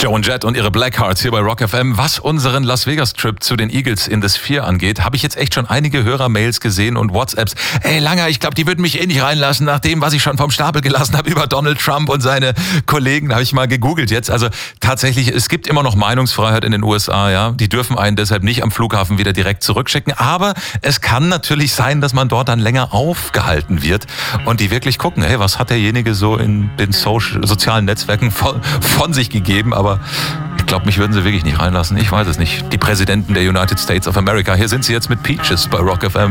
Joan Jett und ihre Blackhearts hier bei Rock FM. Was unseren Las Vegas-Trip zu den Eagles in the Sphere angeht, habe ich jetzt echt schon einige Hörermails gesehen und WhatsApps. Ey Langer, ich glaube, die würden mich eh nicht reinlassen, nach dem, was ich schon vom Stapel gelassen habe über Donald Trump und seine Kollegen. Da habe ich mal gegoogelt jetzt. Also tatsächlich, es gibt immer noch Meinungsfreiheit in den USA. Ja, die dürfen einen deshalb nicht am Flughafen wieder direkt zurückschicken. Aber es kann natürlich sein, dass man dort dann länger aufgehalten wird und die wirklich gucken, hey, was hat derjenige so in den sozialen Netzwerken von sich gegeben. Aber ich glaube, mich würden sie wirklich nicht reinlassen. Ich weiß es nicht. Die Präsidenten der United States of America. Hier sind sie jetzt mit Peaches bei Rock FM.